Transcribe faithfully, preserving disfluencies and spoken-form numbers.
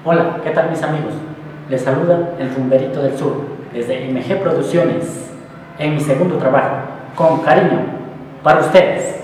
Hola, ¿qué tal mis amigos? Les saluda el Rumberito del Sur desde M G Producciones en mi segundo trabajo, con cariño para ustedes.